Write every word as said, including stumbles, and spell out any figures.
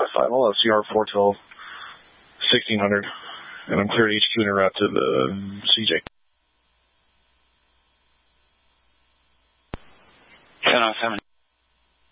five five. I'll have C R four twelve, sixteen hundred, and I'm clear to H Q and route to the C J. ten oh seven.